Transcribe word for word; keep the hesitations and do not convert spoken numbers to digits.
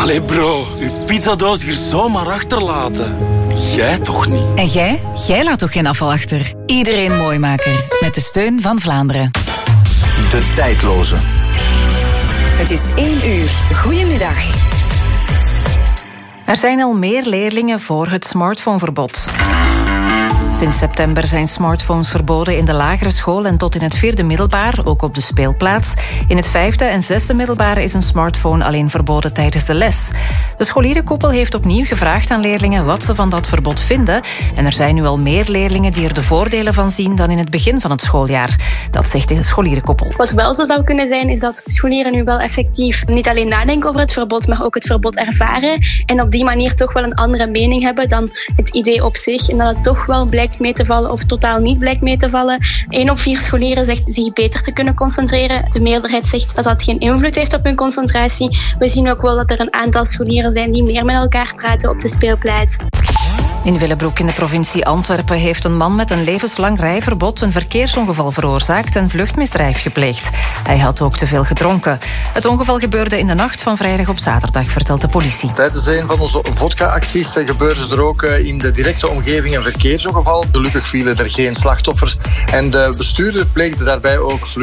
Allee bro, uw pizzadoos hier zomaar achterlaten. Jij toch niet? En jij? Jij laat toch geen afval achter? Iedereen Mooimaker. Met de steun van Vlaanderen. De tijdloze. Het is één uur. Goedemiddag. Er zijn al meer leerlingen voor het smartphoneverbod. Sinds september zijn smartphones verboden in de lagere school en tot in het vierde middelbaar, ook op de speelplaats. In het vijfde en zesde middelbaar is een smartphone alleen verboden tijdens de les. De scholierenkoepel heeft opnieuw gevraagd aan leerlingen wat ze van dat verbod vinden. En er zijn nu al meer leerlingen die er de voordelen van zien dan in het begin van het schooljaar. Dat zegt de scholierenkoepel. Wat wel zo zou kunnen zijn, is dat scholieren nu wel effectief niet alleen nadenken over het verbod, maar ook het verbod ervaren. En op die manier toch wel een andere mening hebben dan het idee op zich. En dat het toch wel blijkt mee te vallen of totaal niet blijkt mee te vallen. Eén op vier scholieren zegt zich beter te kunnen concentreren. De meerderheid zegt dat dat geen invloed heeft op hun concentratie. We zien ook wel dat er een aantal scholieren zijn die meer met elkaar praten op de speelplaats. In Willebroek in de provincie Antwerpen heeft een man met een levenslang rijverbod een verkeersongeval veroorzaakt en vluchtmisdrijf gepleegd. Hij had ook te veel gedronken. Het ongeval gebeurde in de nacht van vrijdag op zaterdag, vertelt de politie. Tijdens een van onze vodka-acties gebeurde er ook in de directe omgeving een verkeersongeval. Gelukkig vielen er geen slachtoffers en de bestuurder pleegde daarbij ook